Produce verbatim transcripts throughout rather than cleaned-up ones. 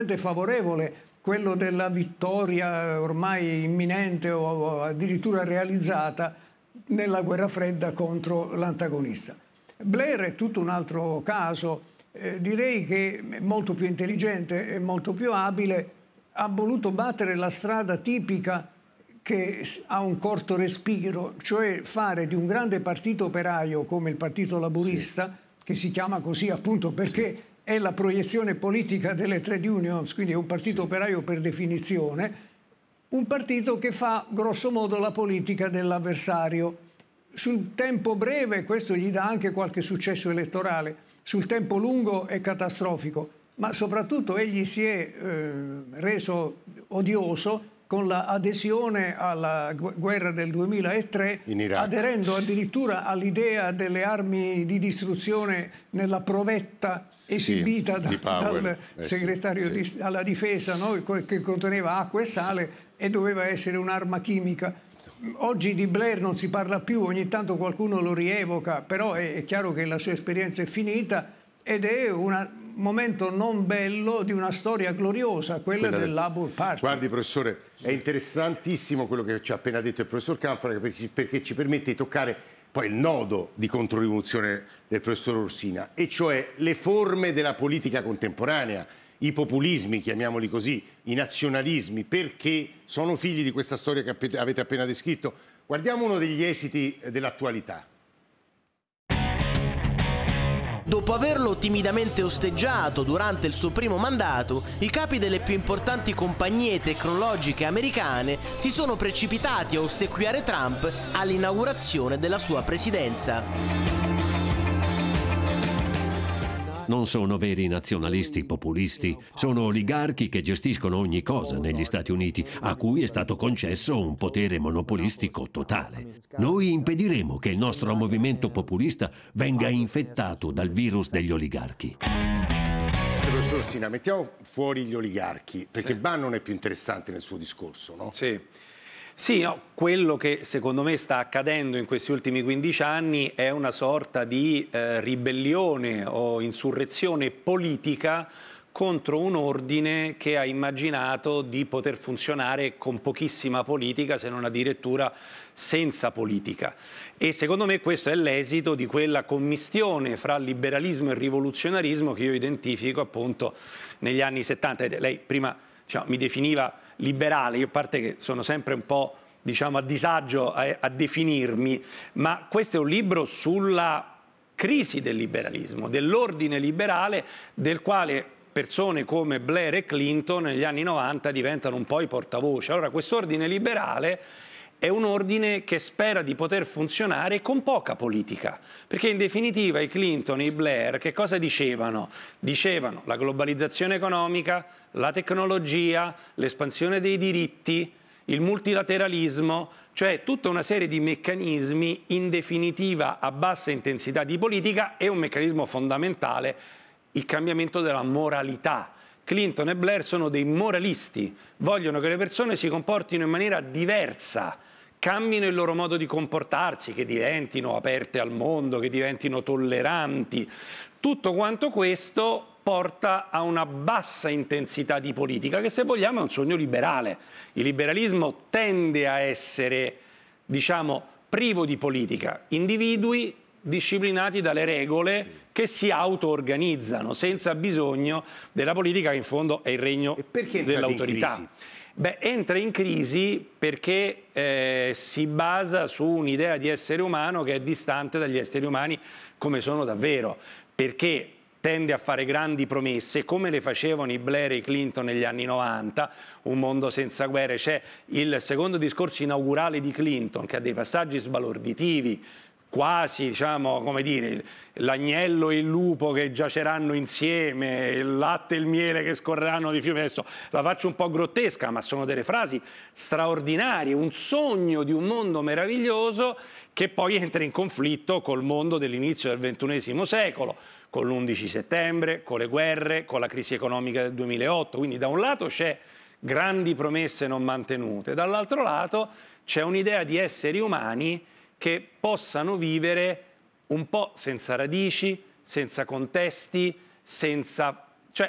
favorevole, quello della vittoria ormai imminente o addirittura realizzata nella guerra fredda contro l'antagonista. Blair è tutto un altro caso, eh, direi che è molto più intelligente e molto più abile, ha voluto battere la strada tipica che ha un corto respiro, cioè fare di un grande partito operaio come il Partito Laburista, sì, che si chiama così appunto perché è la proiezione politica delle trade unions, quindi è un partito operaio per definizione, un partito che fa grosso modo la politica dell'avversario. Sul tempo breve questo gli dà anche qualche successo elettorale, sul tempo lungo è catastrofico, ma soprattutto egli si è eh, reso odioso con l'adesione alla guerra del duemilatré, aderendo addirittura all'idea delle armi di distruzione nella provetta esibita sì, da, dal eh, segretario sì, sì. Di, alla difesa, no? Che conteneva acqua e sale e doveva essere un'arma chimica. Oggi di Blair non si parla più, ogni tanto qualcuno lo rievoca, però è, è chiaro che la sua esperienza è finita ed è un momento non bello di una storia gloriosa, quella, quella del, del Labour Party. Guardi professore, è interessantissimo quello che ci ha appena detto il professor Canfora, perché, perché ci permette di toccare poi il nodo di controrivoluzione del professor Orsina, e cioè le forme della politica contemporanea, i populismi, chiamiamoli così, i nazionalismi, perché sono figli di questa storia che avete appena descritto. Guardiamo uno degli esiti dell'attualità. Dopo averlo timidamente osteggiato durante il suo primo mandato, i capi delle più importanti compagnie tecnologiche americane si sono precipitati a ossequiare Trump all'inaugurazione della sua presidenza. Non sono veri nazionalisti populisti, sono oligarchi che gestiscono ogni cosa negli Stati Uniti, a cui è stato concesso un potere monopolistico totale. Noi impediremo che il nostro movimento populista venga infettato dal virus degli oligarchi. Professor Orsina, mettiamo fuori gli oligarchi, perché sì. Bannon è più interessante nel suo discorso, no? Sì. Sì, no, quello che secondo me sta accadendo in questi ultimi quindici anni è una sorta di eh, ribellione o insurrezione politica contro un ordine che ha immaginato di poter funzionare con pochissima politica, se non addirittura senza politica. E secondo me questo è l'esito di quella commistione fra liberalismo e rivoluzionarismo che io identifico appunto negli anni settanta. Lei prima diciamo, mi definiva liberale, io a parte che sono sempre un po' diciamo, a disagio a, a definirmi, ma questo è un libro sulla crisi del liberalismo, dell'ordine liberale del quale persone come Blair e Clinton negli anni novanta diventano un po' i portavoce. Allora questo ordine liberale è un ordine che spera di poter funzionare con poca politica, perché in definitiva i Clinton e i Blair che cosa dicevano? Dicevano la globalizzazione economica, la tecnologia, l'espansione dei diritti, il multilateralismo, cioè tutta una serie di meccanismi in definitiva a bassa intensità di politica e un meccanismo fondamentale, il cambiamento della moralità. Clinton e Blair sono dei moralisti, vogliono che le persone si comportino in maniera diversa, cambino il loro modo di comportarsi, che diventino aperte al mondo, che diventino tolleranti. Tutto quanto questo porta a una bassa intensità di politica, che se vogliamo è un sogno liberale. Il liberalismo tende a essere, diciamo, privo di politica, individui disciplinati dalle regole sì. che si auto-organizzano senza bisogno della politica, che in fondo è il regno dell'autorità. Beh, entra in crisi perché eh, si basa su un'idea di essere umano che è distante dagli esseri umani come sono davvero, perché tende a fare grandi promesse come le facevano i Blair e i Clinton negli anni novanta, un mondo senza guerre. C'è il secondo discorso inaugurale di Clinton che ha dei passaggi sbalorditivi, quasi, diciamo, come dire, l'agnello e il lupo che giaceranno insieme, il latte e il miele che scorreranno di fiume. Adesso la faccio un po' grottesca, ma sono delle frasi straordinarie, un sogno di un mondo meraviglioso che poi entra in conflitto col mondo dell'inizio del ventunesimo secolo, con l'undici settembre, con le guerre, con la crisi economica del duemilaotto. Quindi da un lato c'è grandi promesse non mantenute, dall'altro lato c'è un'idea di esseri umani che possano vivere un po' senza radici, senza contesti, senza, cioè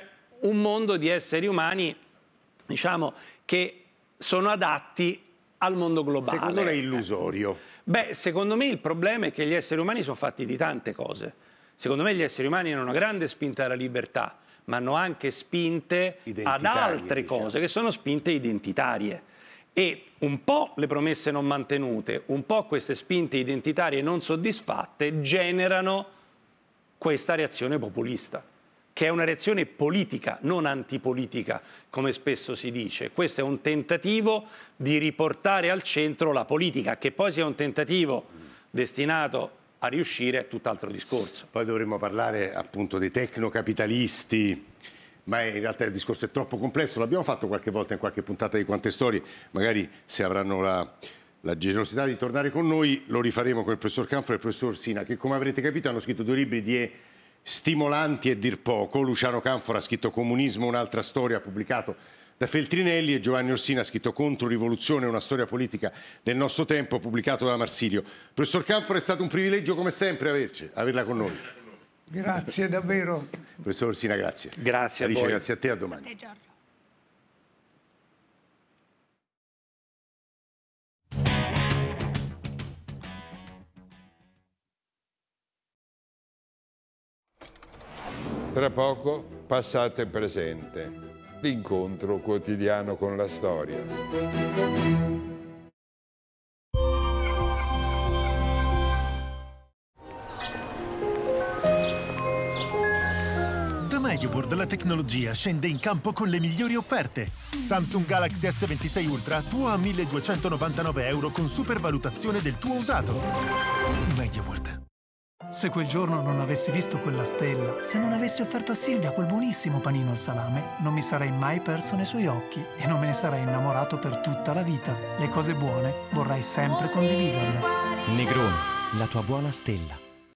un mondo di esseri umani, diciamo, che sono adatti al mondo globale. Secondo lei è illusorio? Beh, secondo me il problema è che gli esseri umani sono fatti di tante cose. Secondo me gli esseri umani hanno una grande spinta alla libertà, ma hanno anche spinte ad altre diciamo. cose che sono spinte identitarie. E un po' le promesse non mantenute, un po' queste spinte identitarie non soddisfatte generano questa reazione populista, che è una reazione politica, non antipolitica, come spesso si dice. Questo è un tentativo di riportare al centro la politica, che poi sia un tentativo destinato a riuscire è tutt'altro discorso. Poi dovremmo parlare appunto dei tecnocapitalisti, ma in realtà il discorso è troppo complesso, l'abbiamo fatto qualche volta in qualche puntata di Quante Storie, magari se avranno la, la generosità di tornare con noi lo rifaremo con il professor Canfora e il professor Orsina, che come avrete capito hanno scritto due libri di stimolanti e dir poco. Luciano Canfora ha scritto Comunismo, un'altra storia, pubblicato da Feltrinelli, e Giovanni Orsina ha scritto Controrivoluzione, una storia politica del nostro tempo, pubblicato da Marsilio. Professor Canfora, è stato un privilegio come sempre averci, averla con noi. Grazie davvero. Professor Orsina, grazie. Grazie Alice, a voi. grazie a te, a domani. A te, Giorgio. Tra poco, passato e presente, l'incontro quotidiano con la storia. MediaWorld la tecnologia scende in campo con le migliori offerte. Samsung Galaxy S ventisei Ultra tuo a milleduecentonovantanove euro con supervalutazione del tuo usato. MediaWorld. Se quel giorno non avessi visto quella stella, se non avessi offerto a Silvia quel buonissimo panino al salame, non mi sarei mai perso nei suoi occhi e non me ne sarei innamorato per tutta la vita. Le cose buone vorrei sempre condividerle. Negroni, la tua buona stella.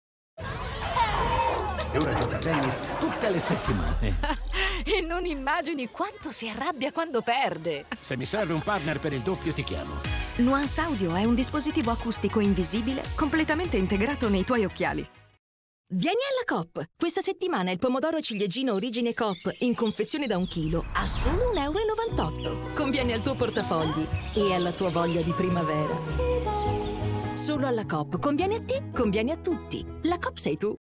E ora gioca a tennis tutte le settimane. E non immagini quanto si arrabbia quando perde. Se mi serve un partner per il doppio ti chiamo. Nuance Audio è un dispositivo acustico invisibile completamente integrato nei tuoi occhiali. Vieni alla Coop! Questa settimana il pomodoro ciliegino origine Coop in confezione da un chilo a solo un euro e novantotto. Conviene al tuo portafogli e alla tua voglia di primavera. Solo alla Coop. Conviene a te, conviene a tutti. La Coop sei tu.